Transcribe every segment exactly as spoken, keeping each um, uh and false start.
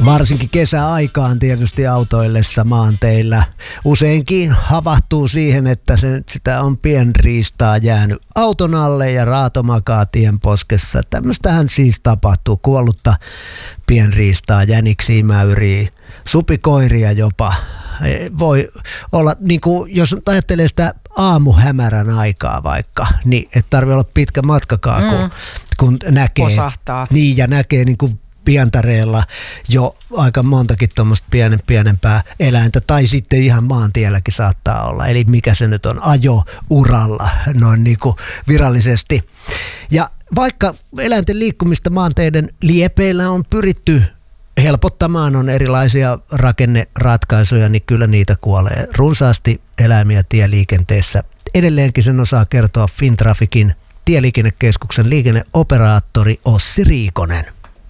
Varsinkin kesäaikaan tietysti autoillessa maanteillä useinkin havahtuu siihen, että se, sitä on pienriistaa jäänyt auton alle ja raato makaa tien poskessa. Tämmöistähän siis tapahtuu, kuollutta pienriistaa, jäniksiä, mäyriä, supikoiria jopa. Voi olla, niin kuin, jos ajattelee sitä aamuhämärän aikaa vaikka, niin et tarvitse olla pitkä matkakaan, kun, mm. kun näkee. Posahtaa. Niin, ja näkee niin kuin pientareella jo aika montakin tuommoista pienen, pienempää eläintä, tai sitten ihan maantielläkin saattaa olla. Eli mikä se nyt on, ajo-uralla noin niin kuin virallisesti. Ja vaikka eläinten liikkumista maanteiden liepeillä on pyritty helpottamaan, on erilaisia rakenneratkaisuja, niin kyllä niitä kuolee runsaasti eläimiä tieliikenteessä. Edelleenkin sen osaa kertoa Fintraficin tieliikennekeskuksen liikenneoperaattori Ossi Riikonen.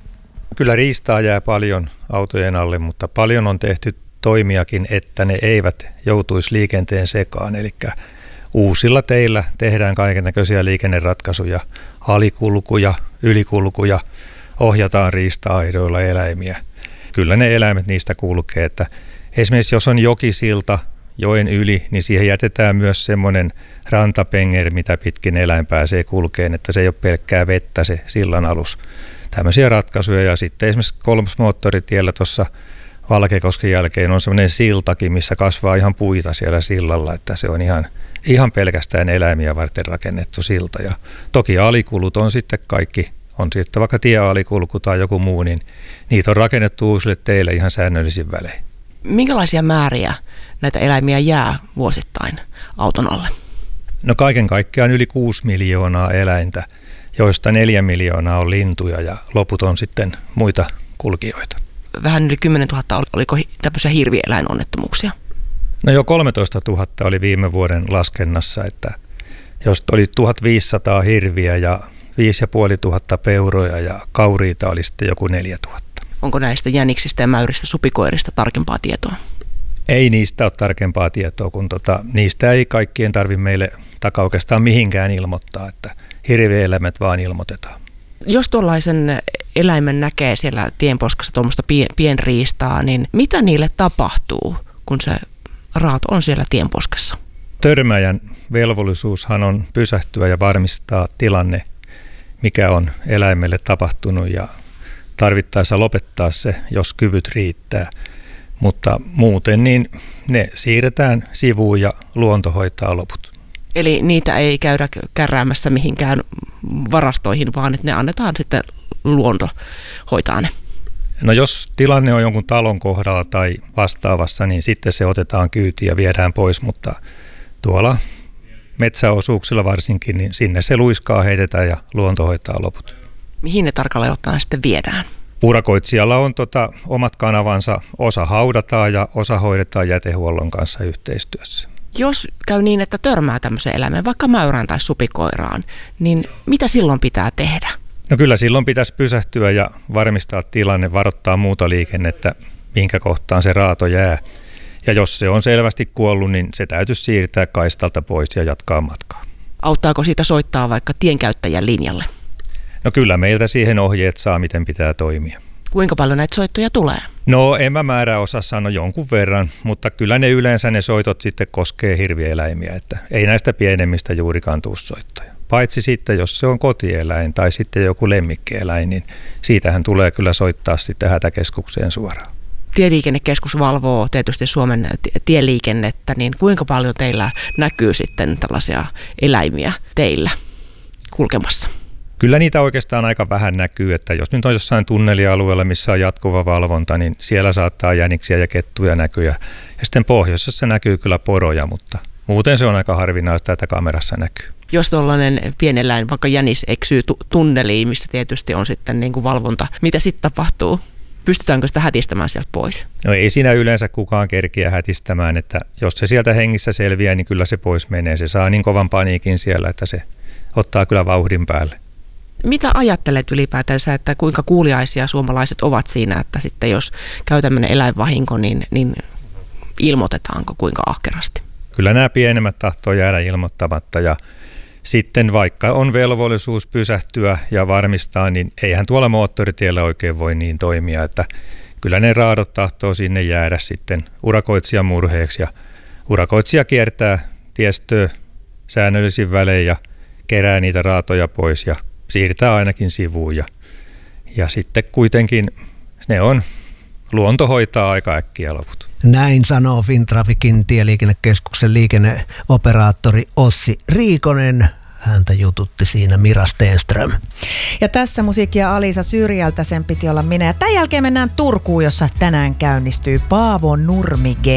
Kyllä riistaa jää paljon autojen alle, mutta paljon on tehty toimiakin, että ne eivät joutuisi liikenteen sekaan. Eli uusilla teillä tehdään kaikennäköisiä liikenneratkaisuja, alikulkuja, ylikulkuja, ohjataan riista-aidoilla eläimiä. Kyllä ne eläimet niistä kulkee, että esimerkiksi jos on jokisilta joen yli, niin siihen jätetään myös semmoinen rantapenger, mitä pitkin eläin pääsee kulkeen, että se ei ole pelkkää vettä se sillan alus. Tämmöisiä ratkaisuja, ja sitten esimerkiksi kolmosmoottoritiellä tuossa Valkeakosken jälkeen on semmoinen siltakin, missä kasvaa ihan puita siellä sillalla, että se on ihan, ihan pelkästään eläimiä varten rakennettu silta. Ja toki alikulut on sitten kaikki, on sitten vaikka tiealikulku tai joku muu, niin niitä on rakennettu uusille teille ihan säännöllisin välein. Minkälaisia määriä näitä eläimiä jää vuosittain auton alle? No kaiken kaikkiaan yli kuusi miljoonaa eläintä, joista neljä miljoonaa on lintuja ja loput on sitten muita kulkijoita. Vähän yli kymmenen tuhatta, oliko tämmöisiä hirvieläinonnettomuuksia? No jo kolmetoista tuhatta oli viime vuoden laskennassa, että jos oli tuhatviisisataa hirviä ja viisi tuhatta viisisataa peuroja ja kauriita oli sitten joku neljätuhatta. Onko näistä jäniksistä ja mäyristä supikoirista tarkempaa tietoa? Ei niistä ole tarkempaa tietoa, kun tota, niistä ei kaikkien tarvitse meille takaa oikeastaan mihinkään ilmoittaa, että hirvieläimet vaan ilmoitetaan. Jos tuollaisen eläimen näkee siellä tienposkassa tuommoista pienriistaa, niin mitä niille tapahtuu, kun se raato on siellä tienposkessa? Törmäjän velvollisuushan on pysähtyä ja varmistaa tilanne, mikä on eläimelle tapahtunut, ja tarvittaessa lopettaa se, jos kyvyt riittää. Mutta muuten niin ne siirretään sivuun ja luonto hoitaa loput. Eli niitä ei käydä kärräämässä mihinkään varastoihin, vaan että ne annetaan sitten luonto hoitaa ne. No jos tilanne on jonkun talon kohdalla tai vastaavassa, niin sitten se otetaan kyytiin ja viedään pois, mutta tuolla metsäosuuksilla varsinkin, niin sinne se luiskaa heitetään ja luonto hoitaa loput. Mihin ne tarkalleen ottaen sitten viedään? Urakoitsijalla on tota, omat kanavansa, osa haudataan ja osa hoidetaan jätehuollon kanssa yhteistyössä. Jos käy niin, että törmää tämmöiseen eläimeen, vaikka mäyrään tai supikoiraan, niin mitä silloin pitää tehdä? No kyllä silloin pitäisi pysähtyä ja varmistaa tilanne, varoittaa muuta liikennettä, minkä kohtaan se raato jää. Ja jos se on selvästi kuollut, niin se täytyisi siirtää kaistalta pois ja jatkaa matkaa. Auttaako siitä soittaa vaikka tienkäyttäjän linjalle? No kyllä meiltä siihen ohjeet saa, miten pitää toimia. Kuinka paljon näitä soittoja tulee? No en mä määrää osaa sanoa jonkun verran, mutta kyllä ne yleensä ne soitot sitten koskee hirvieläimiä, että ei näistä pienemmistä juurikaan tule soittoja. Paitsi sitten, jos se on kotieläin tai sitten joku lemmikkieläin, niin siitähän tulee kyllä soittaa sitten hätäkeskukseen suoraan. Tieliikennekeskus valvoo tietysti Suomen tieliikennettä, niin kuinka paljon teillä näkyy sitten tällaisia eläimiä teillä kulkemassa? Kyllä niitä oikeastaan aika vähän näkyy, että jos nyt on jossain tunnelialueella, missä on jatkuva valvonta, niin siellä saattaa jäniksiä ja kettuja näkyä. Ja sitten pohjoisessa näkyy kyllä poroja, mutta muuten se on aika harvinaista, että kamerassa näkyy. Jos tuollainen pieneläin, vaikka jänis, eksyy tunneliin, missä tietysti on sitten niin kuin valvonta, mitä sitten tapahtuu? Pystytäänkö sitä hätistämään sieltä pois? No ei siinä yleensä kukaan kerkiä hätistämään, että jos se sieltä hengissä selviää, niin kyllä se pois menee. Se saa niin kovan paniikin siellä, että se ottaa kyllä vauhdin päälle. Mitä ajattelet ylipäätänsä, että kuinka kuuliaisia suomalaiset ovat siinä, että sitten jos käy tämmöinen eläinvahinko, niin, niin ilmoitetaanko kuinka ahkerasti? Kyllä nämä pienemmät tahtoo jäädä ilmoittamatta, ja sitten vaikka on velvollisuus pysähtyä ja varmistaa, niin eihän tuolla moottoritiellä oikein voi niin toimia, että kyllä ne raadot tahtoo sinne jäädä sitten urakoitsijan murheeksi ja urakoitsija kiertää tiestöä säännöllisin välein ja kerää niitä raatoja pois ja siirtää ainakin sivuun ja, ja sitten kuitenkin ne on, luonto hoitaa aika äkkiä loput. Näin sanoo Fintraficin tieliikennekeskuksen liikenneoperaattori Ossi Riikonen. Häntä jututti siinä Mira Stenström. Ja tässä musiikkia Alisa Syrjältä, sen piti olla minä. Ja tämän jälkeen mennään Turkuun, jossa tänään käynnistyy Paavo Nurmi